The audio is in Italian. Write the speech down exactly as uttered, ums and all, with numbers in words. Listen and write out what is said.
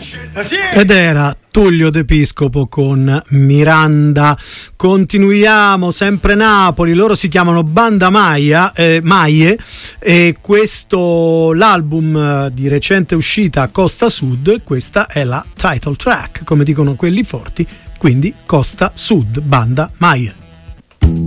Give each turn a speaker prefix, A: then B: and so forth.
A: Ed era Tullio D'Episcopo con Miranda. Continuiamo sempre Napoli, loro si chiamano Banda Maia, eh, Maie, e questo l'album di recente uscita Costa Sud, questa è la title track, come dicono quelli forti, quindi Costa Sud, Banda Maie.